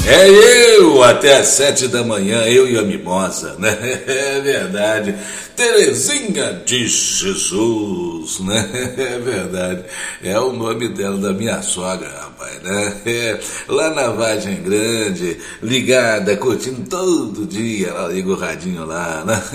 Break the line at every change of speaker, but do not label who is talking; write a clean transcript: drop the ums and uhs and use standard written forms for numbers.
É eu, até às 7 da manhã, eu e a mimosa, né? É verdade. Terezinha de Jesus, né? É verdade. É o nome dela, da minha sogra, rapaz, né? É, lá na Vargem Grande, ligada, curtindo todo dia, ela liga o radinho lá, né?